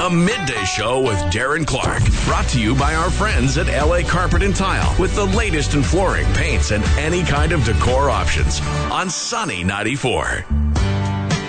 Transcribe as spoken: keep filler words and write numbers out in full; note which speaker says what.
Speaker 1: The Midday Show with Darren Clark. Brought to you by our friends at L A Carpet and Tile with the latest in flooring, paints, and any kind of decor options on Sunny ninety-four.